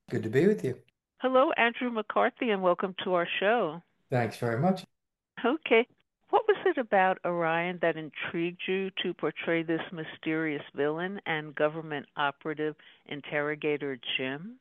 Good to be with you. Hello, Andrew McCarthy, and welcome to our show. Thanks very much. Okay, what was it about Orion that intrigued you to portray this mysterious villain and government operative interrogator Jim?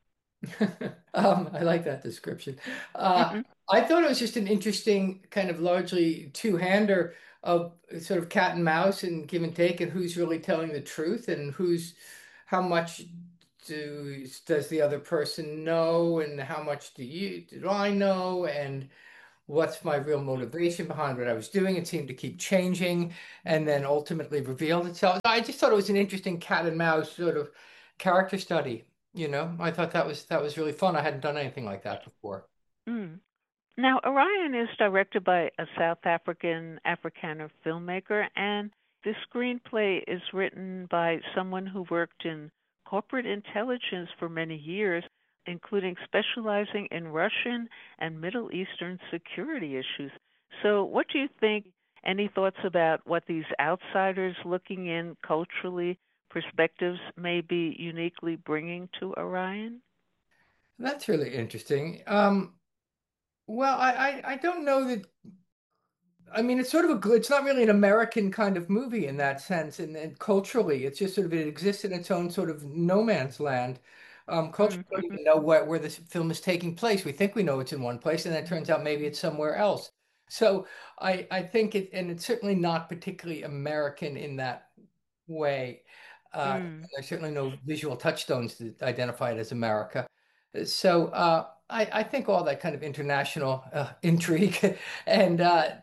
I like that description. Uh, Hmm. I thought it was just an interesting kind of largely two-hander of sort of cat and mouse and give and take, and who's really telling the truth and how much does the other person know, and how much do I know, and what's my real motivation behind what I was doing. It seemed to keep changing and then ultimately revealed itself. I just thought it was an interesting cat and mouse sort of character study. I thought that was really fun. I hadn't done anything like that before. Mm. Now, Orion is directed by a South African Afrikaner filmmaker, and the screenplay is written by someone who worked in corporate intelligence for many years, including specializing in Russian and Middle Eastern security issues. So, what do you think? Any thoughts about what these outsiders looking in culturally perspectives may be uniquely bringing to Orion? That's really interesting. Well, I don't know that. I mean, it's sort of it's not really an American kind of movie in that sense, and culturally, it's just sort of it exists in its own sort of no man's land. Culturally, we don't Mm-hmm. even know where this film is taking place. We think we know it's in one place, and then it turns out maybe it's somewhere else. So I think and it's certainly not particularly American in that way. Mm. There's certainly no visual touchstones to identify it as America. So I think all that kind of international intrigue and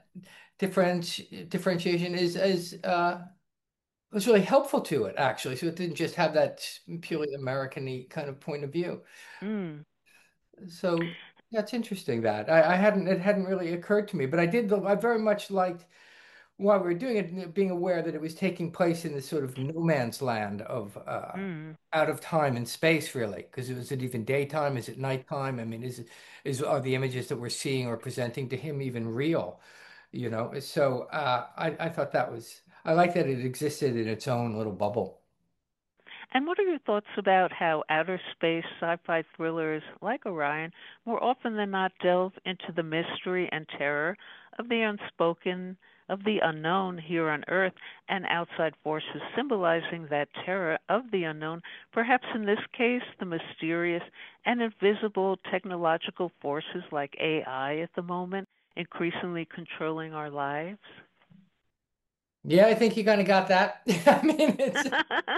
differentiation is was really helpful to it actually. So it didn't just have that purely American-y kind of point of view. Mm. So that's interesting that I hadn't it hadn't really occurred to me, but I very much liked while we were doing it, being aware that it was taking place in this sort of no man's land of Mm. out of time and space, really. Because is it even daytime? Is it nighttime? I mean, are the images that we're seeing or presenting to him even real? So I thought I like that it existed in its own little bubble. And what are your thoughts about how outer space sci fi thrillers like Orion more often than not delve into the mystery and terror of the unspoken, of the unknown here on Earth, and outside forces symbolizing that terror of the unknown, perhaps in this case, the mysterious and invisible technological forces like AI at the moment, increasingly controlling our lives? Yeah, I think you kind of got that. I mean, it's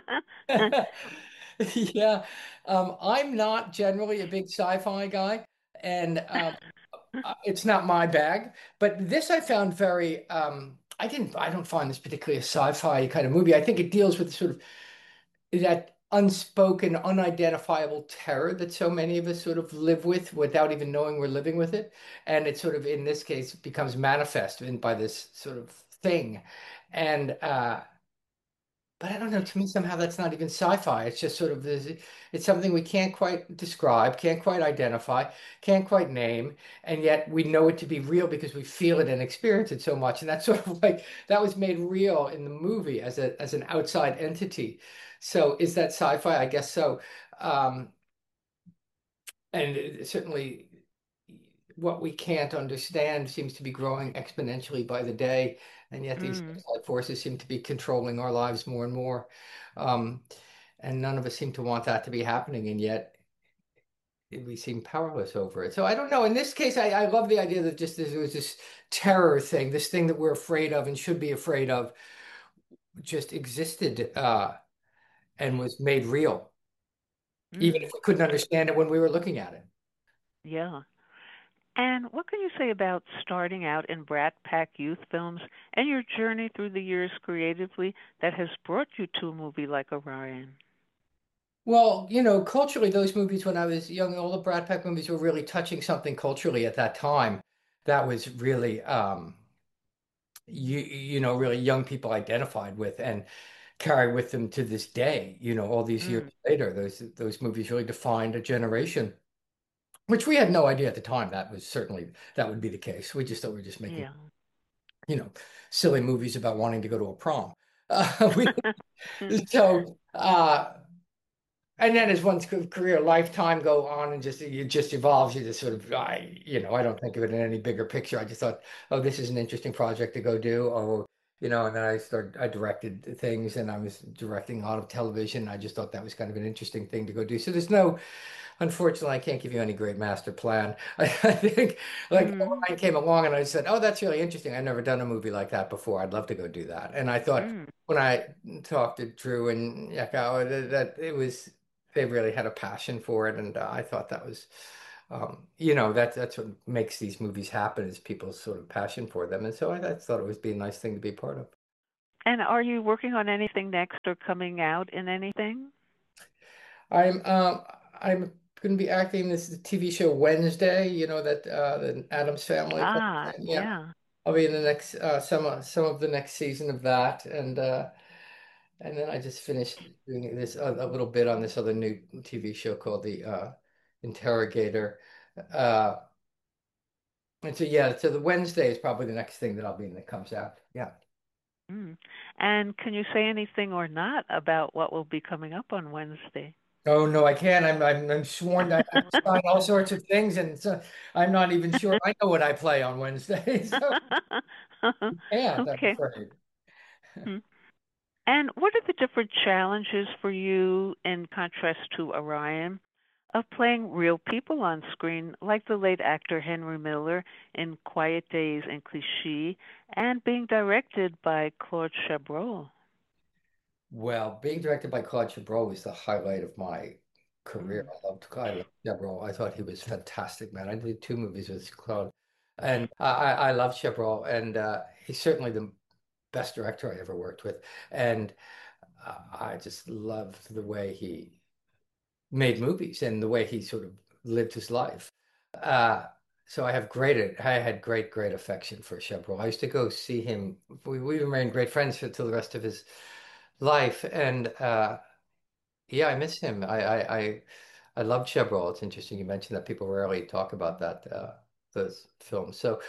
yeah. I'm not generally a big sci-fi guy, and it's not my bag. But this I found very. I don't find this particularly a sci-fi kind of movie. I think it deals with sort of that unspoken, unidentifiable terror that so many of us sort of live with without even knowing we're living with it, and it sort of, in this case, becomes manifest by this sort of thing, and. But I don't know, to me somehow that's not even sci-fi. It's just sort of it's something we can't quite describe, can't quite identify, can't quite name, and yet we know it to be real because we feel it and experience it so much. And that's sort of like that was made real in the movie as an outside entity. So is that sci-fi? I guess so. Um, and certainly what we can't understand seems to be growing exponentially by the day, and yet these Mm, outside forces seem to be controlling our lives more and more. Um, and none of us seem to want that to be happening, and yet we seem powerless over it. So I don't know. In this case, I love the idea that just there was this terror thing, this thing that we're afraid of and should be afraid of, just existed and was made real, even if mm, we couldn't understand it when we were looking at it. yeah. And what can you say about starting out in Brat Pack youth films and your journey through the years creatively that has brought you to a movie like Orion? Well, culturally, those movies when I was young, all the Brat Pack movies were really touching something culturally at that time. That was really, really young people identified with and carry with them to this day. All these years Mm, later, those movies really defined a generation, which we had no idea at the time. That would be the case. We just thought we were just making, yeah. you know, silly movies about wanting to go to a prom. We so. And then as one's career lifetime go on and just it just evolves, you just sort of I don't think of it in any bigger picture. I just thought, oh, this is an interesting project to go do. Oh, and then I directed things and I was directing a lot of television. I just thought that was kind of an interesting thing to go do. So there's no unfortunately, I can't give you any great master plan. I think like Mm, Orion came along and I said, "Oh, that's really interesting. I've never done a movie like that before. I'd love to go do that." And I thought mm. when I talked to Drew and Yakao that it was they really had a passion for it, and I thought that was, that's what makes these movies happen is people's sort of passion for them. And so I thought it would be a nice thing to be part of. And are you working on anything next or coming out in anything? I'm going to be acting in this TV show Wednesday. You know that the Addams Family kind of Ah, thing. Yeah, yeah. I'll be in the next some of the next season of that, and then I just finished doing this a little bit on this other new TV show called The Interrogator. Uh, and so yeah, so the Wednesday is probably the next thing that I'll be in that comes out. Yeah. Mm. And can you say anything or not about what will be coming up on Wednesday? Oh no, I can't. I'm sworn that I sign all sorts of things, and so I'm not even sure I know what I play on Wednesday. So yeah, I'm Okay. afraid. Hmm. And what are the different challenges for you in contrast to Orion of playing real people on screen, like the late actor Henry Miller in Quiet Days and Clichy, and being directed by Claude Chabrol? Well, being directed by Claude Chabrol was the highlight of my career. Mm. I loved Chabrol. I thought he was fantastic, man. I did two movies with Claude, and I love Chabrol, and he's certainly the best director I ever worked with. And I just loved the way he made movies and the way he sort of lived his life. Uh, so I had great affection for Chabrol. I used to go see him. We remained great friends for till the rest of his life, and yeah, I miss him. I love Chabrol. It's interesting you mentioned that people rarely talk about that those films. So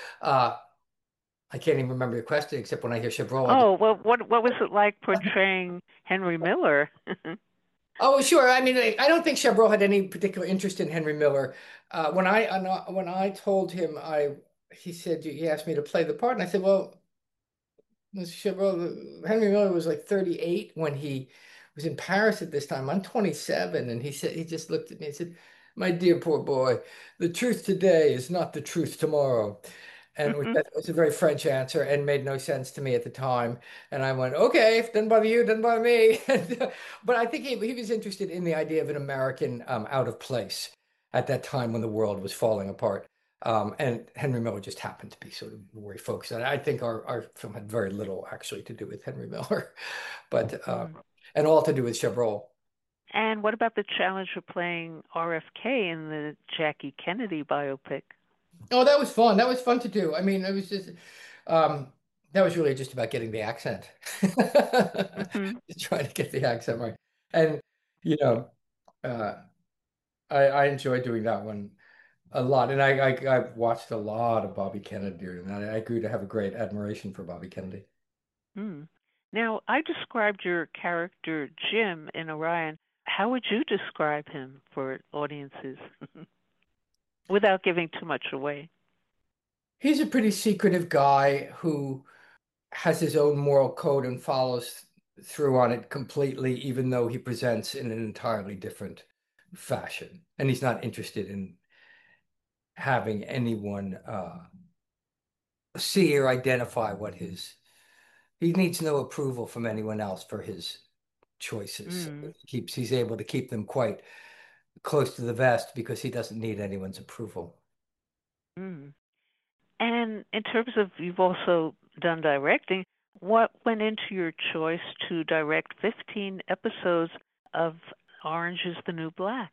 I can't even remember your question except when I hear Chabrol, I just Oh, well, what was it like portraying Henry Miller? oh, sure. I mean, I don't think Chabrol had any particular interest in Henry Miller. When I told him, I he said he asked me to play the part, and I said, well. Mr. Chevrolet, Henry Miller was like 38 when he was in Paris at this time. I'm 27. And he just looked at me and said, my dear poor boy, the truth today is not the truth tomorrow. And that was a very French answer and made no sense to me at the time. And I went, okay, if it doesn't bother you, it doesn't bother me. But I think he was interested in the idea of an American out of place at that time when the world was falling apart. And Henry Miller just happened to be sort of where he focused on. I think our film had very little actually to do with Henry Miller, but and all to do with Chabrol. And what about the challenge of playing RFK in the Jackie Kennedy biopic? Oh, that was fun. That was fun to do. I mean, it was just um, that was really just about getting the accent, Hmm. just trying to get the accent right. And you know, uh, I enjoyed doing that one a lot, and I watched a lot of Bobby Kennedy, and I grew to have a great admiration for Bobby Kennedy. Hmm. Now, I described your character Jim in Orion. How would you describe him for audiences without giving too much away? He's a pretty secretive guy who has his own moral code and follows through on it completely, even though he presents in an entirely different fashion. And he's not interested in having anyone see or identify what he needs no approval from anyone else for his choices. So Mm, he's able to keep them quite close to the vest because he doesn't need anyone's approval. mm. And in terms of you've also done directing, what went into your choice to direct 15 episodes of Orange is the New Black?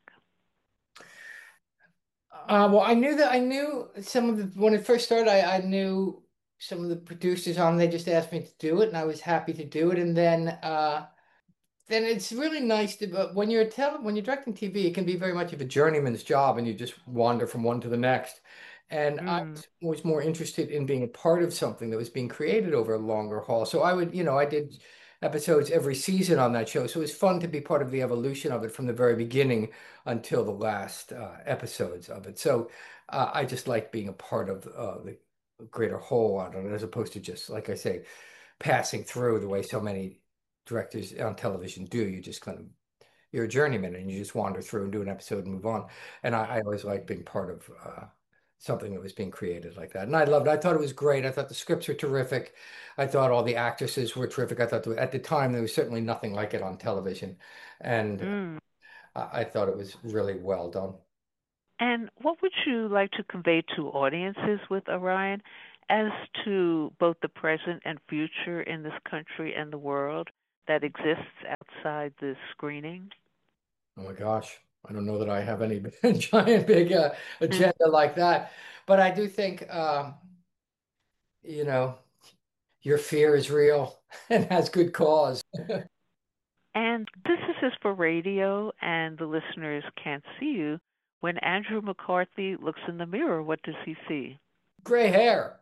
Well, I knew some of the when it first started. I knew some of the producers on. They just asked me to do it, and I was happy to do it. And then it's really nice to. But when you're directing TV, it can be very much of a journeyman's job, and you just wander from one to the next. And I Mm, was more interested in being a part of something that was being created over a longer haul. So I would, I did episodes every season on that show. So it was fun to be part of the evolution of it from the very beginning until the last episodes of it. So I just like being a part of the greater whole on it, as opposed to just, like I say, passing through the way so many directors on television do. You just kind of, you're a journeyman and you just wander through and do an episode and move on. And I always like being part of something that was being created like that. And I thought it was great. I thought the scripts were terrific. I thought all the actresses were terrific. I thought at the time there was certainly nothing like it on television. And Mm. I thought it was really well done. And what would you like to convey to audiences with Orion as to both the present and future in this country and the world that exists outside the screening? Oh my gosh. I don't know that I have any giant big agenda like that. But I do think, you know, your fear is real and has good cause. And this is just for radio, and the listeners can't see you. When Andrew McCarthy looks in the mirror, what does he see? Gray hair.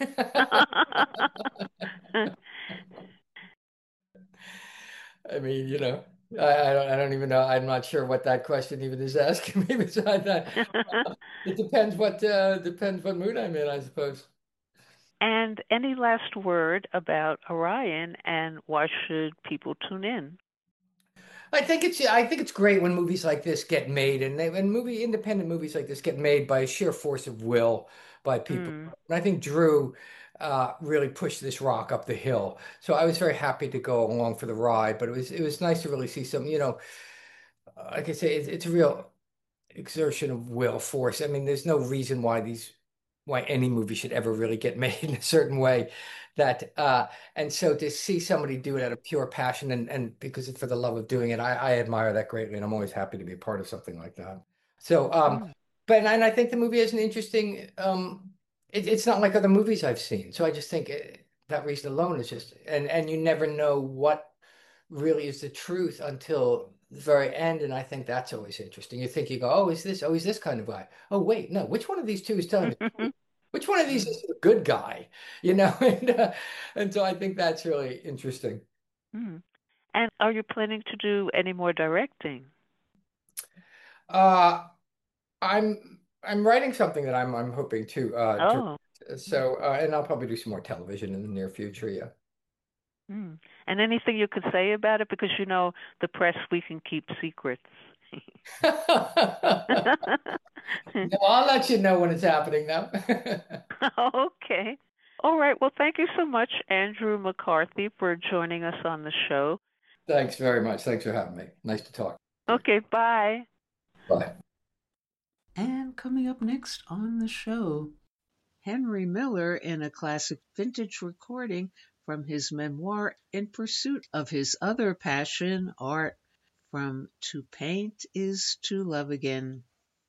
I mean, I don't even know. I'm not sure what that question even is asking me beside that. It depends what mood I'm in, I suppose. And any last word about Orion and why should people tune in? I think it's great when movies like this get made, and independent movies like this get made by sheer force of will by people. Mm. And I think Drew really pushed this rock up the hill. So I was very happy to go along for the ride, but it was nice to really see some, like I say, it's a real exertion of will force. I mean, there's no reason why any movie should ever really get made in a certain way that and so to see somebody do it out of pure passion and because it's for the love of doing it, I admire that greatly, and I'm always happy to be a part of something like that. So Mm. but and I think the movie has an interesting it's not like other movies I've seen. So I just think that reason alone is just and you never know what really is the truth until the very end. And I think that's always interesting. You think, you go, he's this kind of guy. Oh, wait, no, which one of these two is telling the truth? Which one of these Mm. is the good guy? And so I think that's really interesting. Mm. And are you planning to do any more directing? Uh, I'm writing something that I'm hoping to direct. Oh. So and I'll probably do some more television in the near future. Yeah. Mm. And anything you could say about it? Because you know, the press, we can keep secrets. No, I'll let you know when it's happening now. Okay. All right. Well, thank you so much, Andrew McCarthy, for joining us on the show. Thanks very much. Thanks for having me. Nice to talk. Okay, bye. Bye. And coming up next on the show, Henry Miller in a classic vintage recording from his memoir In Pursuit of His Other Passion, Art, from To Paint is to Love Again.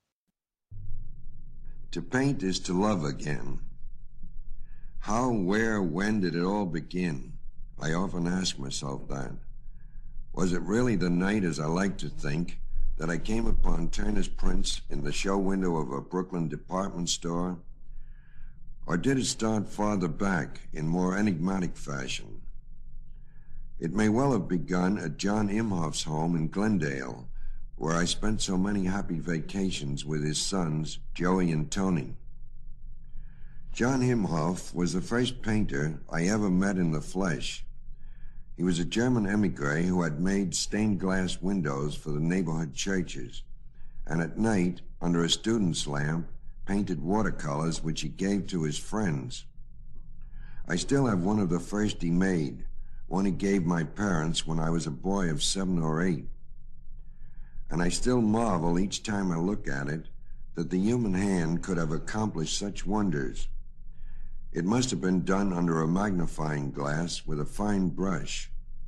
To paint is to love again. How, where, when did it all begin? I often ask myself that. Was it really the night, as I like to think, that I came upon Turner's prints in the show window of a Brooklyn department store? Or did it start farther back in more enigmatic fashion? It may well have begun at John Imhoff's home in Glendale, where I spent so many happy vacations with his sons, Joey and Tony. John Imhoff was the first painter I ever met in the flesh. He was a German emigre who had made stained glass windows for the neighborhood churches, and at night, under a student's lamp, painted watercolors which he gave to his friends. I still have one of the first he made, one he gave my parents when I was a boy of 7 or 8. And I still marvel each time I look at it that the human hand could have accomplished such wonders. It must have been done under a magnifying glass with a fine brush.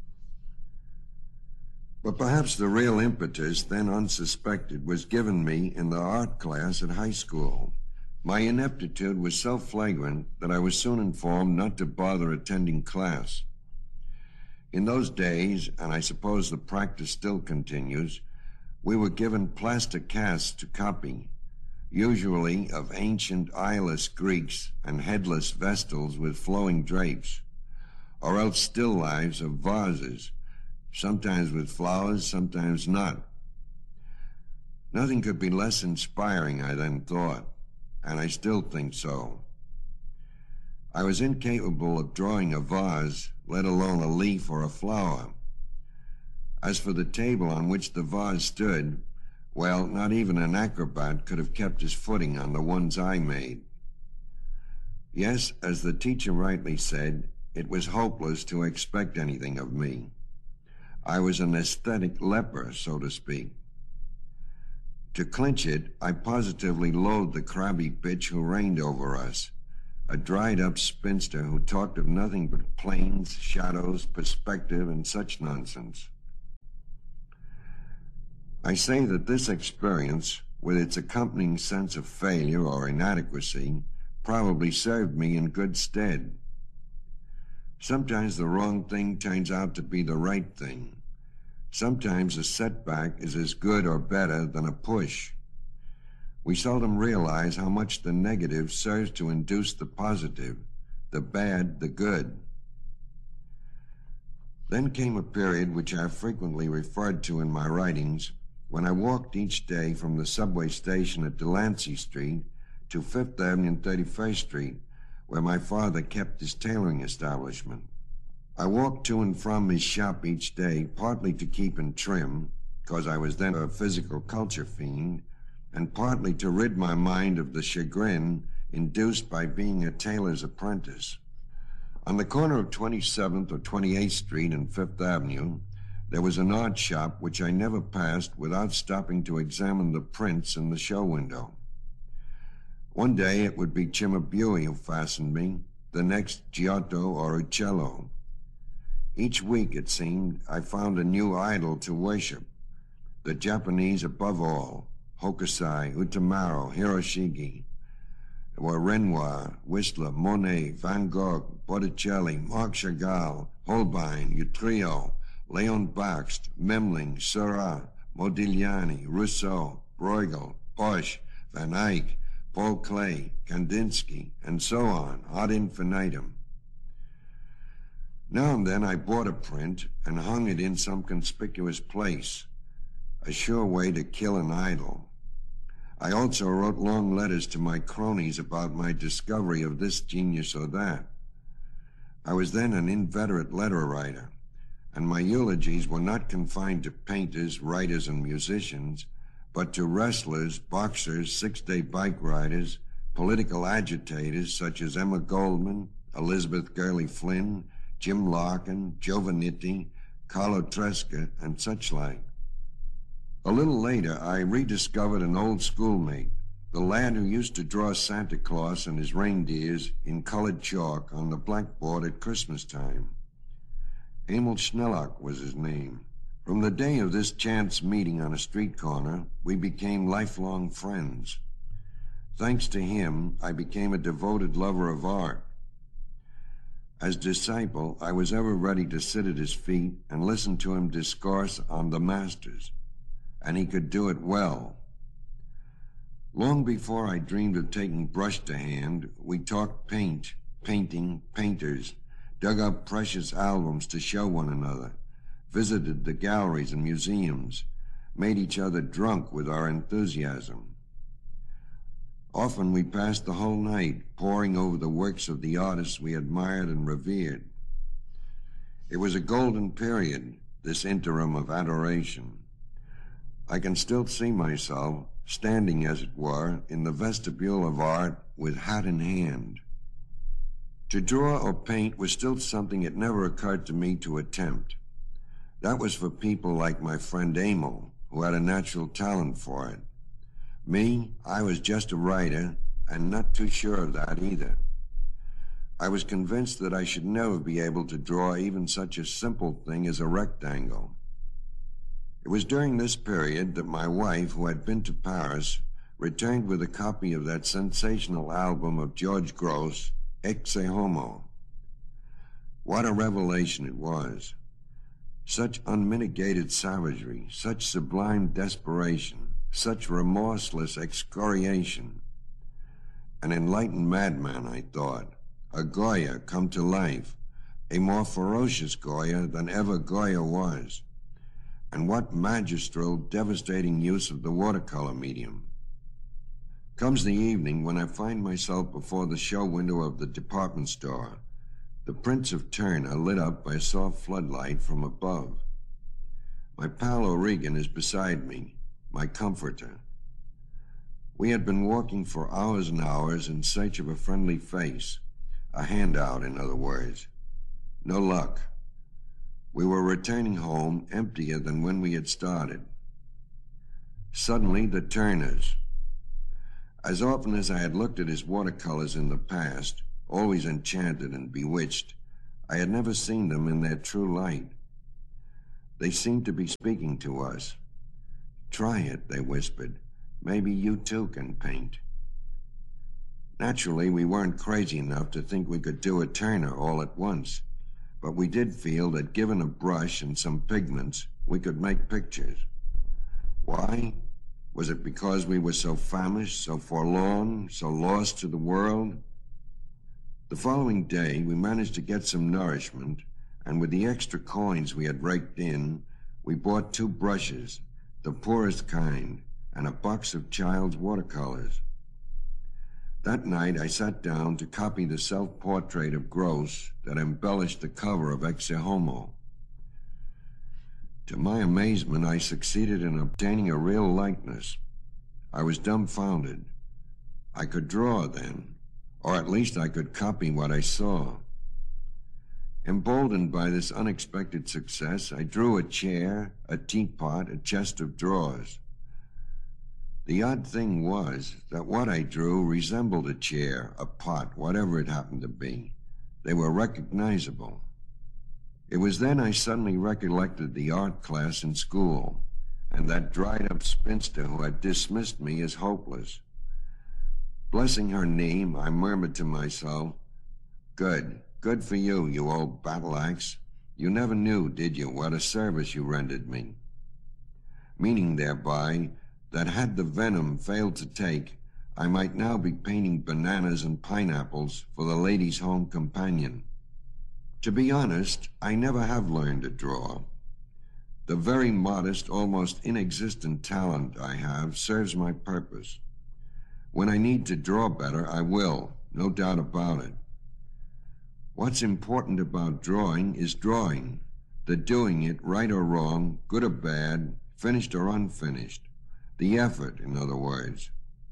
But perhaps the real impetus, then unsuspected, was given me in the art class at high school. My ineptitude was so flagrant that I was soon informed not to bother attending class. In those days, and I suppose the practice still continues, we were given plaster casts to copy, usually of ancient eyeless Greeks and headless Vestals with flowing drapes, or else still lifes of vases, sometimes with flowers, sometimes not. Nothing could be less inspiring, I then thought, and I still think so. I was incapable of drawing a vase, let alone a leaf or a flower. As for the table on which the vase stood, well, not even an acrobat could have kept his footing on the ones I made. Yes, as the teacher rightly said, it was hopeless to expect anything of me. I was an aesthetic leper, so to speak. To clinch it, I positively loathed the crabby bitch who reigned over us, a dried-up spinster who talked of nothing but planes, shadows, perspective, and such nonsense. I say that this experience, with its accompanying sense of failure or inadequacy, probably served me in good stead. Sometimes the wrong thing turns out to be the right thing. Sometimes a setback is as good or better than a push. We seldom realize how much the negative serves to induce the positive, the bad, the good. Then came a period which I have frequently referred to in my writings, when I walked each day from the subway station at Delancey Street to Fifth Avenue and 31st Street, where my father kept his tailoring establishment. I walked to and from his shop each day, partly to keep in trim, because I was then a physical culture fiend, and partly to rid my mind of the chagrin induced by being a tailor's apprentice. On the corner of 27th or 28th Street and Fifth Avenue, there was an art shop which I never passed without stopping to examine the prints in the show window. One day it would be Cimabue who fastened me, the next Giotto or Uccello. Each week, it seemed, I found a new idol to worship. The Japanese above all, Hokusai, Utamaro, Hiroshige. There were Renoir, Whistler, Monet, Van Gogh, Botticelli, Marc Chagall, Holbein, Utrillo, Leon Bakst, Memling, Seurat, Modigliani, Rousseau, Bruegel, Bosch, Van Eyck, Paul Klee, Kandinsky, and so on, ad infinitum. Now and then I bought a print and hung it in some conspicuous place, a sure way to kill an idol. I also wrote long letters to my cronies about my discovery of this genius or that. I was then an inveterate letter writer, and my eulogies were not confined to painters, writers, and musicians, but to wrestlers, boxers, six-day bike riders, political agitators such as Emma Goldman, Elizabeth Gurley Flynn, Jim Larkin, Giovannitti, Carlo Tresca, and such like. A little later, I rediscovered an old schoolmate, the lad who used to draw Santa Claus and his reindeers in colored chalk on the blackboard at Christmas time. Emil Schnellock was his name. From the day of this chance meeting on a street corner, we became lifelong friends. Thanks to him, I became a devoted lover of art. As disciple, I was ever ready to sit at his feet and listen to him discourse on the masters, and he could do it well. Long before I dreamed of taking brush to hand, we talked paint, painting, painters, dug up precious albums to show one another, visited the galleries and museums, made each other drunk with our enthusiasm. Often we passed the whole night poring over the works of the artists we admired and revered. It was a golden period, this interim of adoration. I can still see myself, standing as it were, in the vestibule of art with hat in hand. To draw or paint was still something it never occurred to me to attempt. That was for people like my friend Emil, who had a natural talent for it. Me, I was just a writer, and not too sure of that either. I was convinced that I should never be able to draw even such a simple thing as a rectangle. It was during this period that my wife, who had been to Paris, returned with a copy of that sensational album of George Grosz, Ecce Homo. What a revelation it was. Such unmitigated savagery, such sublime desperation, such remorseless excoriation. An enlightened madman, I thought, a Goya come to life, a more ferocious Goya than ever Goya was. And what magistral, devastating use of the watercolor medium. Comes the evening when I find myself before the show window of the department store, the prints of Turner lit up by a soft floodlight from above. My pal O'Regan is beside me, my comforter. We had been walking for hours and hours in search of a friendly face, a handout, in other words. No luck. We were returning home emptier than when we had started. Suddenly, the Turners. As often as I had looked at his watercolors in the past, always enchanted and bewitched, I had never seen them in their true light. They seemed to be speaking to us. "Try it," they whispered. "Maybe you too can paint." Naturally, we weren't crazy enough to think we could do a Turner all at once, but we did feel that given a brush and some pigments, we could make pictures. Why? Was it because we were so famished, so forlorn, so lost to the world? The following day, we managed to get some nourishment, and with the extra coins we had raked in, we bought 2 brushes, the poorest kind, and a box of child's watercolors. That night, I sat down to copy the self-portrait of Gross that embellished the cover of Ecce Homo. To my amazement, I succeeded in obtaining a real likeness. I was dumbfounded. I could draw then, or at least I could copy what I saw. Emboldened by this unexpected success, I drew a chair, a teapot, a chest of drawers. The odd thing was that what I drew resembled a chair, a pot, whatever it happened to be. They were recognizable. It was then I suddenly recollected the art class in school, and that dried-up spinster who had dismissed me as hopeless. Blessing her knee, I murmured to myself, "Good, good for you, you old battle-axe. You never knew, did you, what a service you rendered me?" Meaning thereby that had the venom failed to take, I might now be painting bananas and pineapples for the Ladies' Home Companion. To be honest, I never have learned to draw. The very modest, almost inexistent talent I have serves my purpose. When I need to draw better, I will, no doubt about it. What's important about drawing is drawing, the doing it, right or wrong, good or bad, finished or unfinished. The effort, in other words.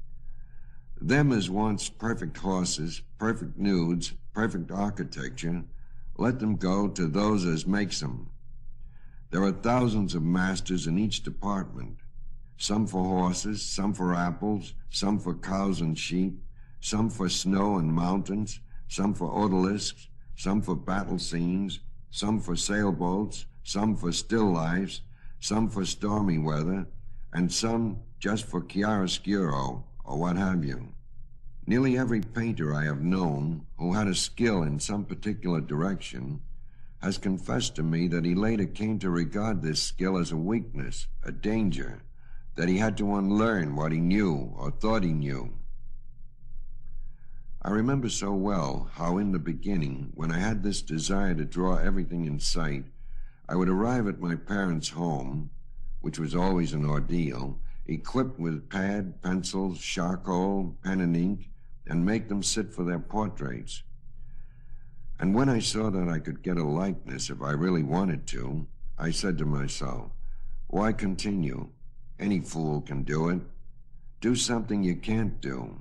Them as wants perfect horses, perfect nudes, perfect architecture, let them go to those as makes them. There are thousands of masters in each department, some for horses, some for apples, some for cows and sheep, some for snow and mountains, some for odalisks, some for battle scenes, some for sailboats, some for still lifes, some for stormy weather, and some just for chiaroscuro, or what have you. Nearly every painter I have known who had a skill in some particular direction has confessed to me that he later came to regard this skill as a weakness, a danger, that he had to unlearn what he knew or thought he knew. I remember so well how in the beginning, when I had this desire to draw everything in sight, I would arrive at my parents' home, which was always an ordeal, equipped with pad, pencils, charcoal, pen and ink, and make them sit for their portraits. And when I saw that I could get a likeness if I really wanted to, I said to myself, why continue? Any fool can do it. Do something you can't do.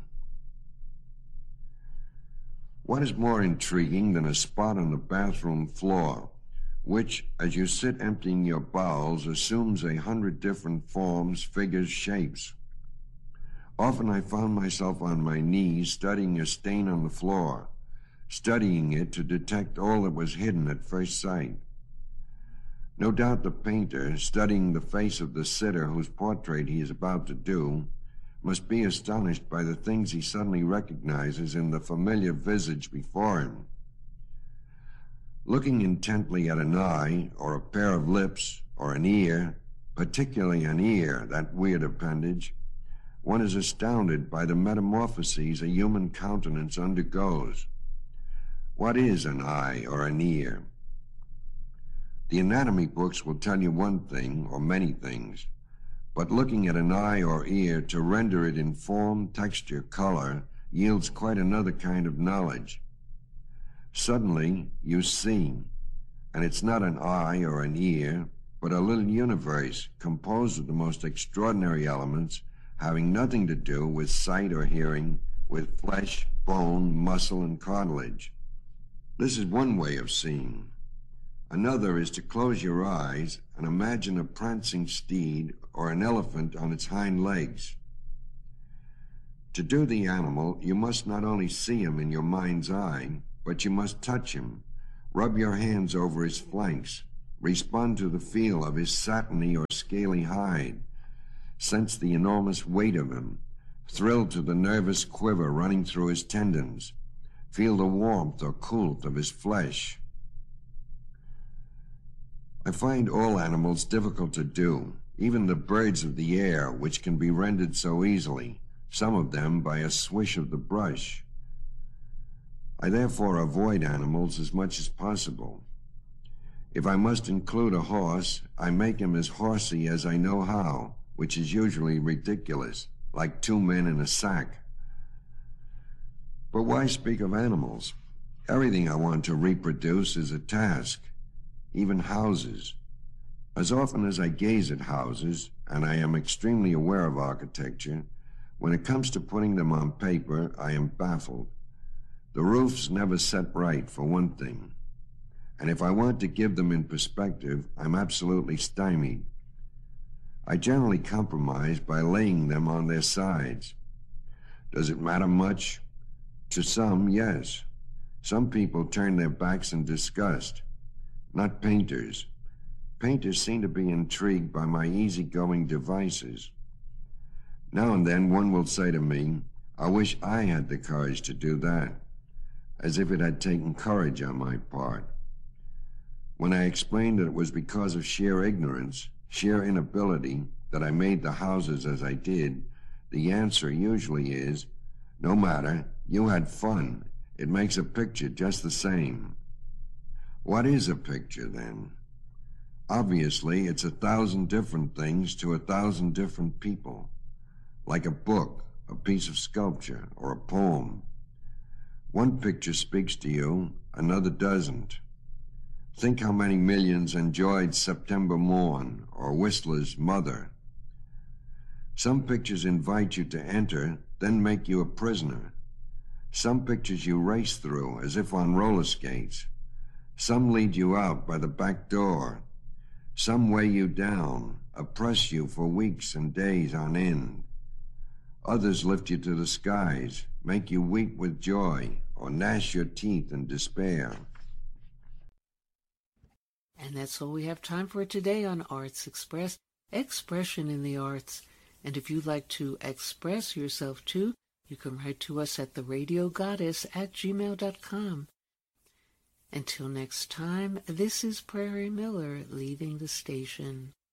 What is more intriguing than a spot on the bathroom floor, which, as you sit emptying your bowels, assumes 100 different forms, figures, shapes? Often I found myself on my knees studying a stain on the floor, studying it to detect all that was hidden at first sight. No doubt the painter, studying the face of the sitter whose portrait he is about to do, must be astonished by the things he suddenly recognizes in the familiar visage before him. Looking intently at an eye, or a pair of lips, or an ear, particularly an ear, that weird appendage, one is astounded by the metamorphoses a human countenance undergoes. What is an eye or an ear? The anatomy books will tell you one thing or many things, but looking at an eye or ear to render it in form, texture, color yields quite another kind of knowledge. Suddenly, you see, and it's not an eye or an ear, but a little universe composed of the most extraordinary elements having nothing to do with sight or hearing, with flesh, bone, muscle, and cartilage. This is one way of seeing. Another is to close your eyes and imagine a prancing steed or an elephant on its hind legs. To do the animal, you must not only see him in your mind's eye, but you must touch him, rub your hands over his flanks, respond to the feel of his satiny or scaly hide, sense the enormous weight of him, thrill to the nervous quiver running through his tendons, feel the warmth or coolth of his flesh. I find all animals difficult to do, even the birds of the air, which can be rendered so easily, some of them by a swish of the brush. I therefore avoid animals as much as possible. If I must include a horse, I make him as horsey as I know how, which is usually ridiculous, like two men in a sack. But why speak of animals? Everything I want to reproduce is a task, even houses. As often as I gaze at houses, and I am extremely aware of architecture, when it comes to putting them on paper, I am baffled. The roofs never set right, for one thing. And if I want to give them in perspective, I'm absolutely stymied. I generally compromise by laying them on their sides. Does it matter much? To some, yes. Some people turn their backs in disgust. Not painters. Painters seem to be intrigued by my easygoing devices. Now and then one will say to me, I wish I had the courage to do that, as if it had taken courage on my part. When I explained that it was because of sheer ignorance, sheer inability, that I made the houses as I did, the answer usually is, no matter, you had fun. It makes a picture just the same. What is a picture, then? Obviously, it's 1,000 different things to 1,000 different people, like a book, a piece of sculpture, or a poem. One picture speaks to you, another doesn't. Think how many millions enjoyed September Morn or Whistler's Mother. Some pictures invite you to enter, then make you a prisoner. Some pictures you race through as if on roller skates. Some lead you out by the back door. Some weigh you down, oppress you for weeks and days on end. Others lift you to the skies, make you weep with joy, or gnash your teeth in despair. And that's all we have time for today on Arts Express, Expression in the Arts. And if you'd like to express yourself too, you can write to us at theradiogoddess@gmail.com. Until next time, this is Prairie Miller leaving the station.